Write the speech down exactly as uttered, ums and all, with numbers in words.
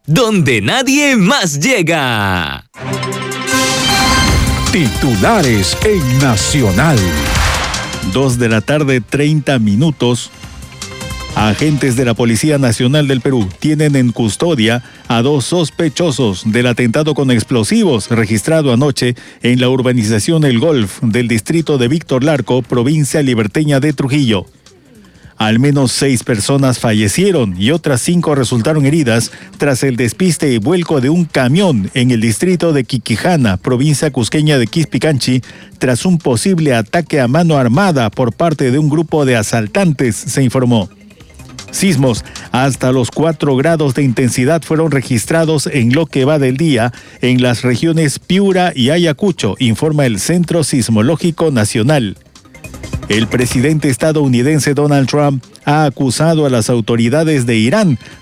donde nadie más llega. Titulares en Nacional. Dos de la tarde, treinta minutos. Agentes de la Policía Nacional del Perú tienen en custodia a dos sospechosos del atentado con explosivos registrado anoche en la urbanización El Golf del distrito de Víctor Larco, provincia liberteña de Trujillo. Al menos seis personas fallecieron y otras cinco resultaron heridas tras el despiste y vuelco de un camión en el distrito de Quiquijana, provincia cusqueña de Quispicanchi, tras un posible ataque a mano armada por parte de un grupo de asaltantes, se informó. Sismos hasta los cuatro grados de intensidad fueron registrados en lo que va del día en las regiones Piura y Ayacucho, informa el Centro Sismológico Nacional. El presidente estadounidense Donald Trump ha acusado a las autoridades de Irán